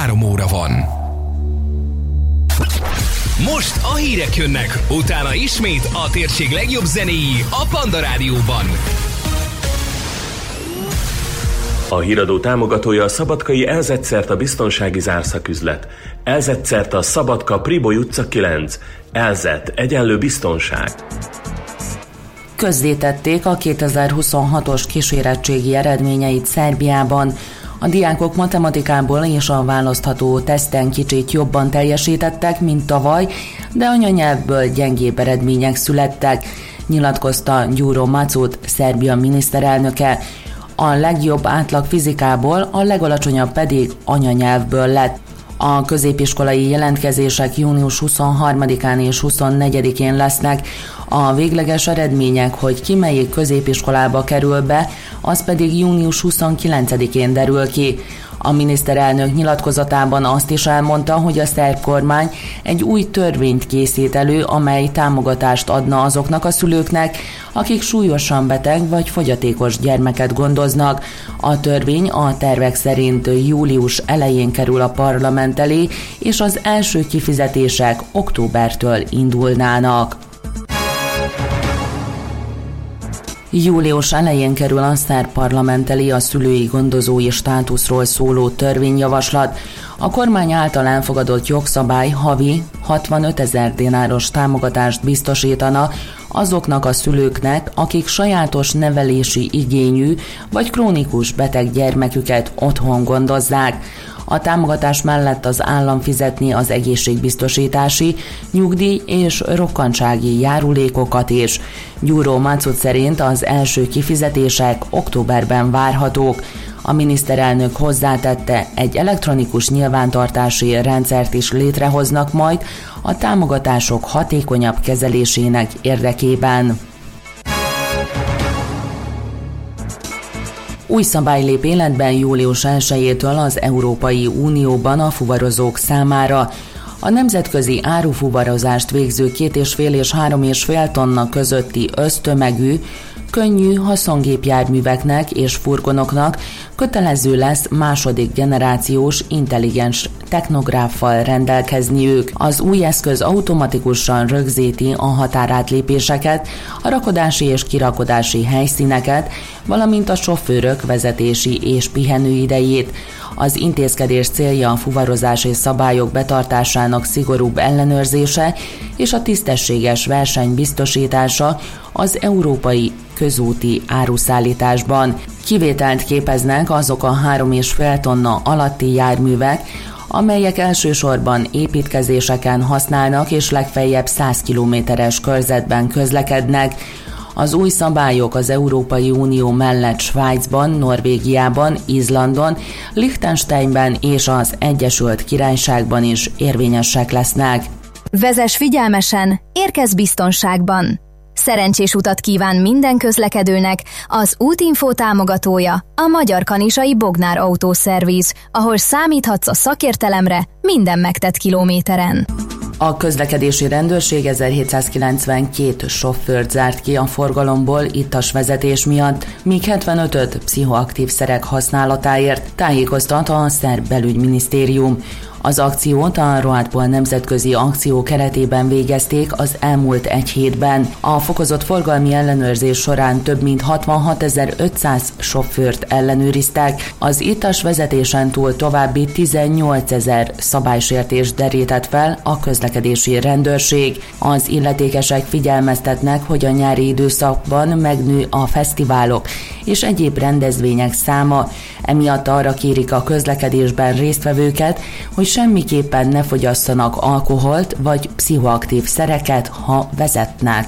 3 óra van. Most a hírek jönnek, utána ismét a térség legjobb zenéi a Panda Rádióban. A híradó támogatója a szabadkai Elzett-Szerta biztonsági zárszaküzlet. Elzett-Szerta Szabadka Priboly utca 9. Elzett egyenlő biztonság. Közzétették a 2026-os kísérettségi eredményeit Szerbiában. A diákok matematikából és a választható teszten kicsit jobban teljesítettek, mint tavaly, de anyanyelvből gyengébb eredmények születtek, nyilatkozta Gyuro Macut, Szerbia miniszterelnöke. A legjobb átlag fizikából, a legalacsonyabb pedig anyanyelvből lett. A középiskolai jelentkezések június 23-án és 24-én lesznek. A végleges eredmények, hogy ki melyik középiskolába kerül be, az pedig június 29-én derül ki. A miniszterelnök nyilatkozatában azt is elmondta, hogy a szerb kormány egy új törvényt készít elő, amely támogatást adna azoknak a szülőknek, akik súlyosan beteg vagy fogyatékos gyermeket gondoznak. A törvény a tervek szerint július elején kerül a parlament elé, és az első kifizetések októbertől indulnának. Július elején kerül a szerb parlament elé a szülői gondozói státuszról szóló törvényjavaslat. A kormány által elfogadott jogszabály havi 65 000 dináros támogatást biztosítana azoknak a szülőknek, akik sajátos nevelési igényű vagy krónikus beteg gyermeküket otthon gondozzák. A támogatás mellett az állam fizetni az egészségbiztosítási, nyugdíj és rokkantsági járulékokat is. Gyuro Macut szerint az első kifizetések októberben várhatók. A miniszterelnök hozzátette, egy elektronikus nyilvántartási rendszert is létrehoznak majd a támogatások hatékonyabb kezelésének érdekében. Új szabály lép életben július 1-től az Európai Unióban a fuvarozók számára. A nemzetközi árufuvarozást végző 2,5 és 3,5 tonna közötti össztömegű, könnyű haszongépjárműveknek és furgonoknak kötelező lesz második generációs intelligens technográffal rendelkezniük. Az új eszköz automatikusan rögzíti a határátlépéseket, a rakodási és kirakodási helyszíneket, valamint a sofőrök vezetési és pihenőidejét. Az intézkedés célja a fuvarozási szabályok betartásának szigorúbb ellenőrzése és a tisztességes verseny biztosítása az európai közúti áruszállításban. Kivételt képeznek azok a 3,5 tonna alatti járművek, amelyek elsősorban építkezéseken használnak és legfeljebb 100 kilométeres körzetben közlekednek. Az új szabályok az Európai Unió mellett Svájcban, Norvégiában, Izlandon, Liechtensteinben és az Egyesült Királyságban is érvényesek lesznek. Vezess figyelmesen, érkezz biztonságban! Szerencsés utat kíván minden közlekedőnek az Útinfo támogatója, a Magyar Kanizsai Bognár Autószerviz, ahol számíthatsz a szakértelemre minden megtett kilométeren. A közlekedési rendőrség 1792 sofőrt zárt ki a forgalomból ittas vezetés miatt, míg 75-öt pszichoaktív szerek használatáért, tájékoztat a szerb belügyminisztérium. Az akciót a Roadpol nemzetközi akció keretében végezték az elmúlt egy hétben. A fokozott forgalmi ellenőrzés során több mint 66.500 sofőrt ellenőriztek. Az ittas vezetésen túl további 18.000 szabálysértést derített fel a közlekedési rendőrség. Az illetékesek figyelmeztetnek, hogy a nyári időszakban megnő a fesztiválok és egyéb rendezvények száma. Emiatt arra kérik a közlekedésben résztvevőket, hogy semmiképpen ne fogyasszanak alkoholt vagy pszichoaktív szereket, ha vezetnek.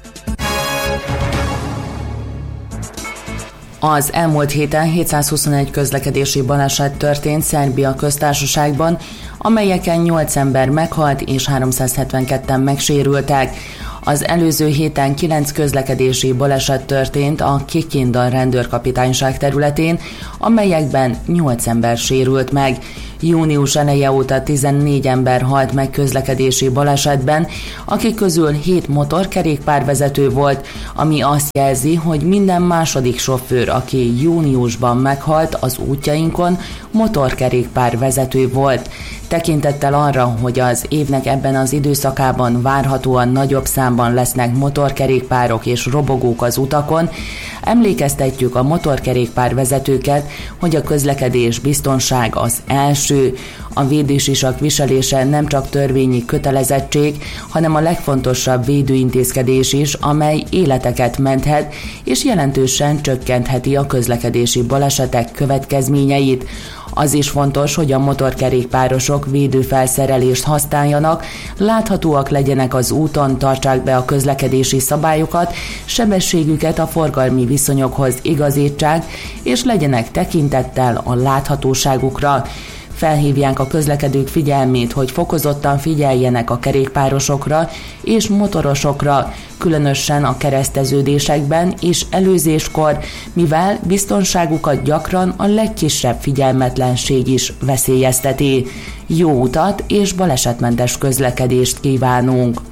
Az elmúlt héten 721 közlekedési baleset történt Szerbia köztársaságban, amelyeken 8 ember meghalt és 372-en megsérültek. Az előző héten 9 közlekedési baleset történt a Kikinda rendőrkapitányság területén, amelyekben 8 ember sérült meg. Június eleje óta 14 ember halt meg közlekedési balesetben, akik közül 7 motorkerékpárvezető volt, ami azt jelzi, hogy minden második sofőr, aki júniusban meghalt az útjainkon, motorkerékpárvezető volt. Tekintettel arra, hogy az évnek ebben az időszakában várhatóan nagyobb számban lesznek motorkerékpárok és robogók az utakon, emlékeztetjük a motorkerékpárvezetőket, hogy a közlekedés biztonság az első. A védősisak viselése nem csak törvényi kötelezettség, hanem a legfontosabb védőintézkedés is, amely életeket menthet és jelentősen csökkentheti a közlekedési balesetek következményeit. Az is fontos, hogy a motorkerékpárosok védőfelszerelést használjanak, láthatóak legyenek az úton, tartsák be a közlekedési szabályokat, sebességüket a forgalmi viszonyokhoz igazítsák, és legyenek tekintettel a láthatóságukra. Felhívják a közlekedők figyelmét, hogy fokozottan figyeljenek a kerékpárosokra és motorosokra, különösen a kereszteződésekben és előzéskor, mivel biztonságukat gyakran a legkisebb figyelmetlenség is veszélyezteti. Jó utat és balesetmentes közlekedést kívánunk!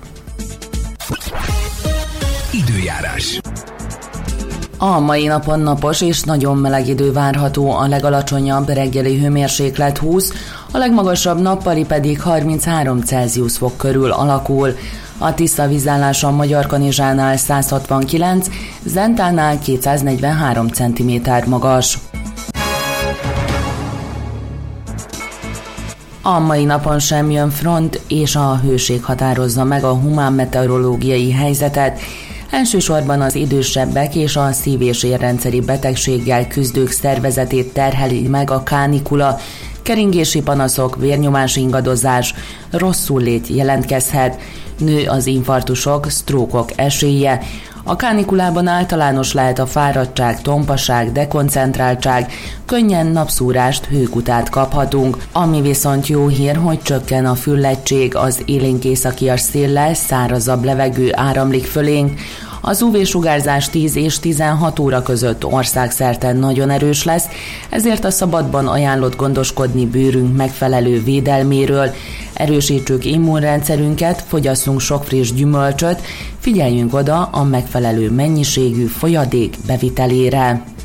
Időjárás. A mai napon napos és nagyon meleg idő várható, a legalacsonyabb reggeli hőmérséklet 20, a legmagasabb nappali pedig 33 Celsius fok körül alakul. A tiszta vízállás a Magyarkanizsánál 169, Zentánál 243 cm magas. A mai napon sem jön front, és a hőség határozza meg a humán meteorológiai helyzetet. Elsősorban az idősebbek és a szív- és érrendszeri betegséggel küzdők szervezetét terheli meg a kánikula, keringési panaszok, vérnyomás ingadozás, rosszullét jelentkezhet, nő az infarktusok, sztrókok esélye. A kánikulában általános lehet a fáradtság, tompaság, dekoncentráltság, könnyen napszúrást, hőkutát kaphatunk. Ami viszont jó hír, hogy csökken a füllettség, az élénk északias széllel szárazabb levegő áramlik fölénk. Az UV-sugárzás 10 és 16 óra között országszerte nagyon erős lesz, ezért a szabadban ajánlott gondoskodni bőrünk megfelelő védelméről. Erősítsük immunrendszerünket, fogyasszunk sok friss gyümölcsöt, figyeljünk oda a megfelelő mennyiségű folyadék bevitelére.